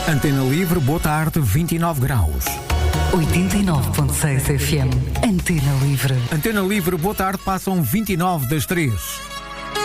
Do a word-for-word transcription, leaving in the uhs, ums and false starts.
Antena Livre, boa tarde, vinte e nove graus. oitenta e nove ponto seis F M. Antena Livre. Antena Livre, boa tarde, passam vinte e nove das três.